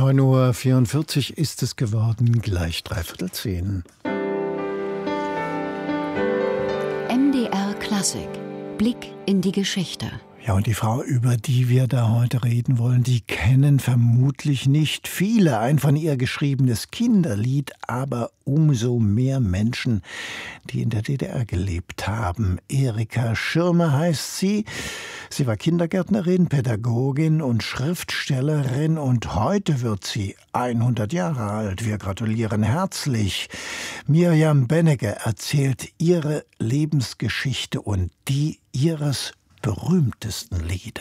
9:44 Uhr ist es geworden, gleich 9:45. MDR Klassik. Blick in die Geschichte. Ja, und die Frau, über die wir da heute reden wollen, die kennen vermutlich nicht viele. Ein von ihr geschriebenes Kinderlied, aber umso mehr Menschen, die in der DDR gelebt haben. Erika Schirmer heißt sie. Sie war Kindergärtnerin, Pädagogin und Schriftstellerin und heute wird sie 100 Jahre alt. Wir gratulieren herzlich. Mirjam Bennecke erzählt ihre Lebensgeschichte und die ihres berühmtesten Liedes.